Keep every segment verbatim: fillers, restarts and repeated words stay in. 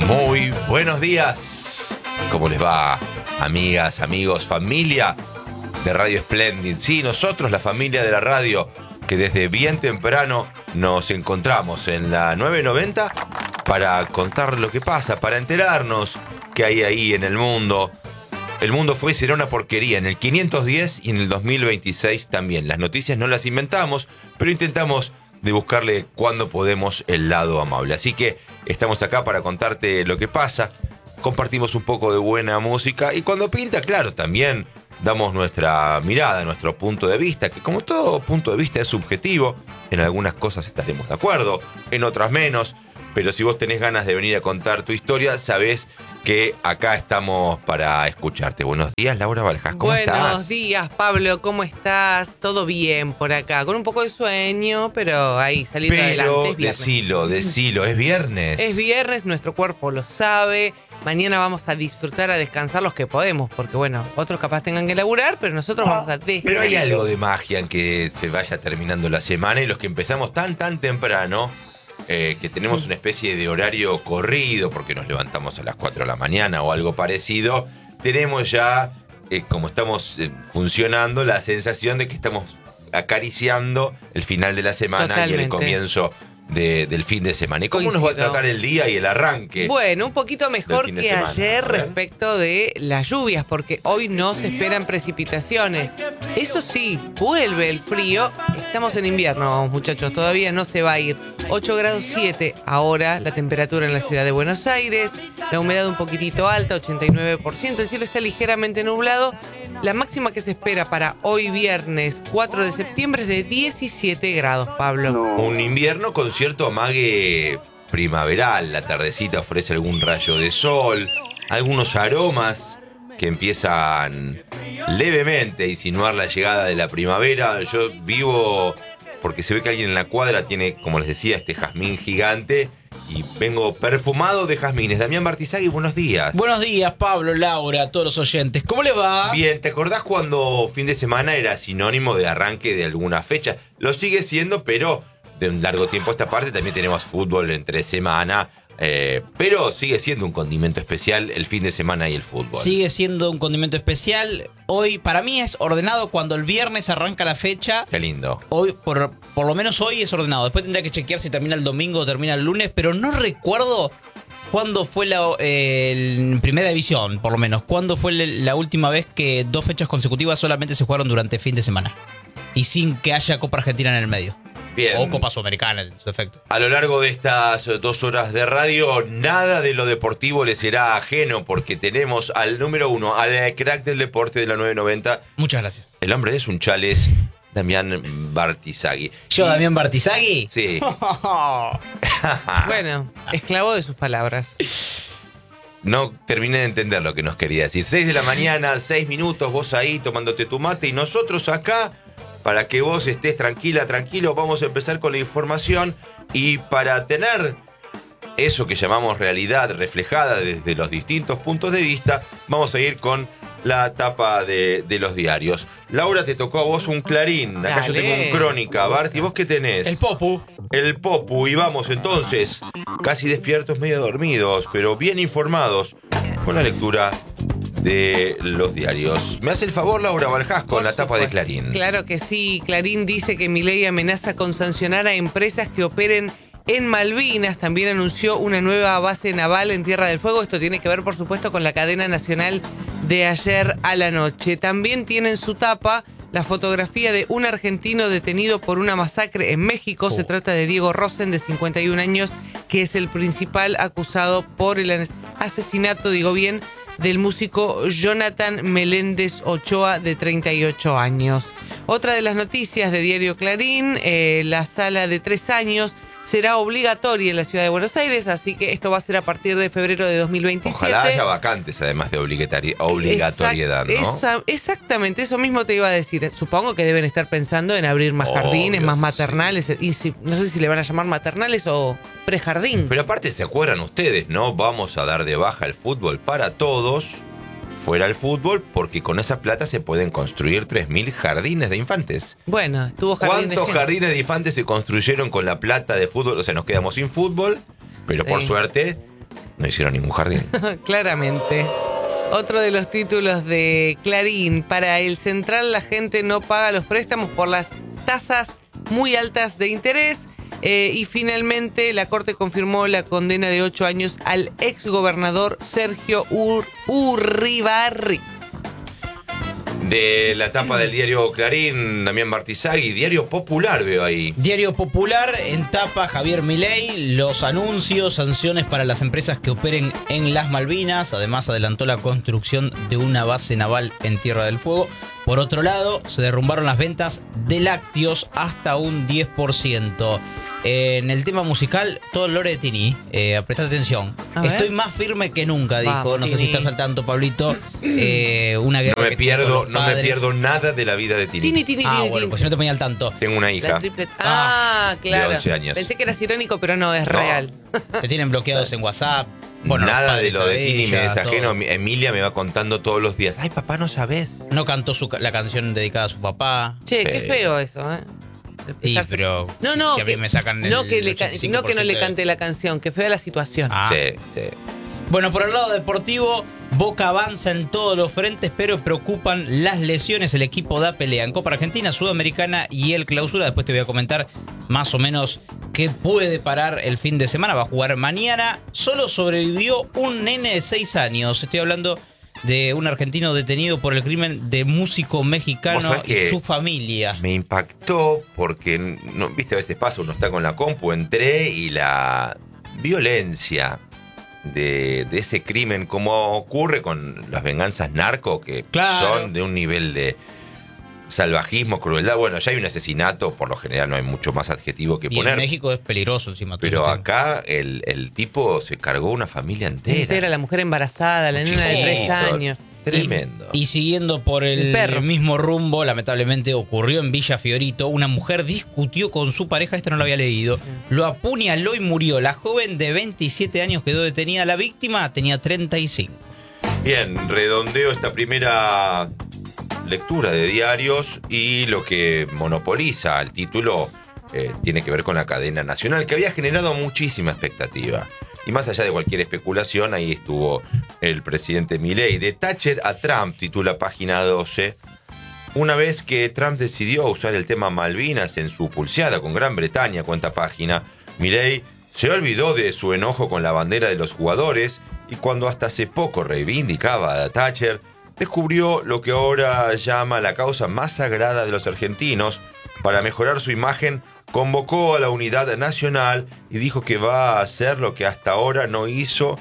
Muy buenos días. ¿Cómo les va, amigas, amigos, familia de Radio Splendid? Sí, nosotros, la familia de la radio, que desde bien temprano nos encontramos en la nueve noventa para contar lo que pasa, para enterarnos qué hay ahí en el mundo. El mundo fue y será una porquería en el quinientos diez y en el dos mil veintiséis también. Las noticias no las inventamos, pero intentamos de buscarle cuando podemos el lado amable. Así que estamos acá para contarte lo que pasa, compartimos un poco de buena música y cuando pinta, claro, también damos nuestra mirada, nuestro punto de vista, que como todo punto de vista es subjetivo, en algunas cosas estaremos de acuerdo, en otras menos, pero si vos tenés ganas de venir a contar tu historia, sabés que acá estamos para escucharte. Buenos días, Laura Baljas, ¿cómo Buenos estás? Buenos días, Pablo, ¿cómo estás? Todo bien por acá, con un poco de sueño, pero ahí, saliendo pero, adelante. Es viernes. decilo, decilo, es viernes. Es viernes, nuestro cuerpo lo sabe. Mañana vamos a disfrutar, a descansar los que podemos, porque bueno, otros capaz tengan que laburar, pero nosotros vamos a descansar. Pero hay algo de magia en que se vaya terminando la semana y los que empezamos tan, tan temprano, eh, que tenemos una especie de horario corrido, porque nos levantamos a las cuatro de la mañana o algo parecido, tenemos ya, eh, como estamos eh, funcionando, la sensación de que estamos acariciando el final de la semana. Totalmente. Y el comienzo De, del fin de semana. ¿Y cómo Coincido. nos va a tratar el día y el arranque? Bueno, un poquito mejor que ayer respecto de las lluvias, porque hoy no se esperan precipitaciones. Eso sí, vuelve el frío. Estamos en invierno, muchachos, todavía no se va a ir. ocho grados siete ahora la temperatura en la ciudad de Buenos Aires. La humedad un poquitito alta, ochenta y nueve por ciento. El cielo está ligeramente nublado. La máxima que se espera para hoy viernes cuatro de septiembre es de diecisiete grados, Pablo. No. Un invierno con cierto amague primaveral. La tardecita ofrece algún rayo de sol, algunos aromas que empiezan levemente a insinuar la llegada de la primavera. Yo vivo porque se ve que alguien en la cuadra tiene, como les decía, este jazmín gigante. Y vengo perfumado de jazmines. Damián Bartizagui, buenos días. Buenos días, Pablo, Laura, a todos los oyentes. ¿Cómo le va? Bien, ¿te acordás cuando fin de semana era sinónimo de arranque de alguna fecha? Lo sigue siendo, pero de un largo tiempo a esta parte también tenemos fútbol entre semana. Eh, pero sigue siendo un condimento especial el fin de semana y el fútbol. Sigue siendo un condimento especial. Hoy, para mí, es ordenado cuando el viernes arranca la fecha. Qué lindo. Hoy, por, por lo menos hoy es ordenado. Después tendría que chequear si termina el domingo o termina el lunes, pero no recuerdo cuándo fue la eh, en primera división, por lo menos. ¿Cuándo fue la última vez que dos fechas consecutivas solamente se jugaron durante fin de semana? Y sin que haya Copa Argentina en el medio. Bien. O Copa Sudamericana, en su efecto. A lo largo de estas dos horas de radio, nada de lo deportivo le será ajeno, porque tenemos al número uno, al crack del deporte de la nueve noventa. Muchas gracias. El hombre de Sunchales, Damián Bartizagui. ¿Yo, Damián Bartizagui? Sí. Bueno, esclavo de sus palabras. No terminé de entender lo que nos quería decir. Seis de la mañana, seis minutos, vos ahí tomándote tu mate y nosotros acá. Para que vos estés tranquila, tranquilo, vamos a empezar con la información y para tener eso que llamamos realidad reflejada desde los distintos puntos de vista, vamos a ir con la tapa de, de los diarios. Laura, te tocó a vos un Clarín, acá Dale. yo tengo un Crónica. Bart, ¿y vos qué tenés? El Popu. El Popu, y vamos entonces, casi despiertos, medio dormidos, pero bien informados, con la lectura de los diarios. ¿Me hace el favor, Laura Baljas, con Por la tapa supuesto. de Clarín? Claro que sí. Clarín dice que Milei amenaza con sancionar a empresas que operen en Malvinas. También anunció una nueva base naval en Tierra del Fuego. Esto tiene que ver, por supuesto, con la cadena nacional de ayer a la noche. También tiene en su tapa la fotografía de un argentino detenido por una masacre en México. Oh. Se trata de Diego Rosen, de cincuenta y un años, que es el principal acusado por el asesinato, digo bien, del músico Jonathan Meléndez Ochoa, de treinta y ocho años. Otra de las noticias de Diario Clarín, eh, la sala de tres años será obligatoria en la ciudad de Buenos Aires, así que esto va a ser a partir de febrero de dos mil veintisiete. Ojalá haya vacantes, además de obligatori- obligatoriedad, Exact- ¿no? Esa, exactamente, eso mismo te iba a decir. Supongo que deben estar pensando en abrir más Obvio, jardines, más sí. maternales, y si, no sé si le van a llamar maternales o prejardín. Pero aparte, ¿se acuerdan ustedes, no? Vamos a dar de baja el fútbol para todos, fuera el fútbol, porque con esa plata se pueden construir tres mil jardines de infantes. Bueno, tuvo jardín de ¿Cuántos gente? jardines de infantes se construyeron con la plata de fútbol? O sea, nos quedamos sin fútbol, pero Sí. por suerte No hicieron ningún jardín. Claramente. Otro de los títulos de Clarín: para el Central la gente no paga los préstamos por las tasas muy altas de interés. Eh, y finalmente la Corte confirmó la condena de ocho años al exgobernador Sergio Ur- Urribarri. De la tapa del diario Clarín, Damián Martizagui, diario popular veo ahí. Diario Popular, en tapa Javier Milei, los anuncios, sanciones para las empresas que operen en las Malvinas. Además adelantó la construcción de una base naval en Tierra del Fuego. Por otro lado, se derrumbaron las ventas de lácteos hasta un diez por ciento. En el tema musical, todo Lore de Tini, eh, presta atención. Estoy más firme que nunca, dijo. Vamos, no sé Tini. si estás al tanto, Pablito. Eh, una guerra No me que tiene pierdo, con los no me padres. pierdo nada de la vida de Tini. Tini, Tini, Ah, Tini, bueno, Tini. pues si no te ponía al tanto. Tengo una La hija. triplet. Ah, claro. de once años. Pensé que eras irónico, pero no, es No. real. Te tienen bloqueados en WhatsApp. Bueno, los Nada de padres lo de a Tini me ella, es ajeno. todo. Emilia me va contando todos los días. Ay, papá, no sabes. No cantó su, ca- la canción dedicada a su papá. Che, qué Eh. feo eso, ¿eh? Y, Estarse- pero No, si, no, si a mí que, me sacan el no, que le ca- ochenta y cinco no por que no le ciento de- cante la canción, que fea la situación. Ah. Sí, sí. Bueno, por el lado deportivo, Boca avanza en todos los frentes, pero preocupan las lesiones. El equipo da pelea en Copa Argentina, Sudamericana y el Clausura. Después te voy a comentar más o menos qué puede parar el fin de semana. Va a jugar mañana. Solo sobrevivió un nene de seis años. Estoy hablando de un argentino detenido por el crimen de músico Vos mexicano sabés y que su familia. Me impactó porque, no, viste, a veces pasa, uno está con la compu, entré y la violencia de, de ese crimen, como ocurre con las venganzas narco, que Claro. son de un nivel de salvajismo, crueldad. Bueno, ya hay un asesinato, por lo general no hay mucho más adjetivo que Y en poner. México es peligroso encima. todo Pero el tema. acá el, el tipo se cargó una familia entera. Entera, la mujer embarazada, la nena de tres Chiquito, años. Tremendo. Y, y siguiendo por el, El perro. mismo rumbo, lamentablemente ocurrió en Villa Fiorito. Una mujer discutió con su pareja, esto no lo había leído, lo apuñaló y murió. La joven de veintisiete años quedó detenida. La víctima tenía treinta y cinco. Bien, redondeo esta primera lectura de diarios y lo que monopoliza el título eh, tiene que ver con la cadena nacional, que había generado muchísima expectativa. Y más allá de cualquier especulación, ahí estuvo el presidente Milei. De Thatcher a Trump, titula página doce. Una vez que Trump decidió usar el tema Malvinas en su pulseada con Gran Bretaña, cuenta página, Milei se olvidó de su enojo con la bandera de los jugadores y cuando hasta hace poco reivindicaba a Thatcher, descubrió lo que ahora llama la causa más sagrada de los argentinos. Para mejorar su imagen, convocó a la unidad nacional y dijo que va a hacer lo que hasta ahora no hizo,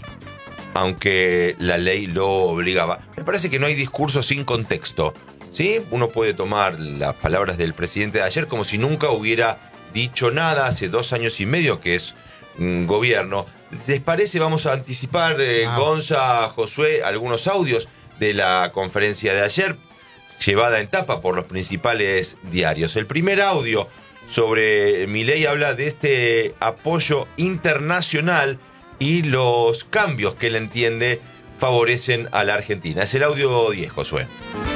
aunque la ley lo obligaba. Me parece que no hay discurso sin contexto, ¿sí? Uno puede tomar las palabras del presidente de ayer como si nunca hubiera dicho nada hace dos años y medio que es mm, gobierno. ¿Les parece? Vamos a anticipar, eh, Ah. Gonza, Josué, algunos audios de la conferencia de ayer, llevada en tapa por los principales diarios. El primer audio sobre Milei habla de este apoyo internacional y los cambios que él entiende favorecen a la Argentina. Es el audio diez, Josué.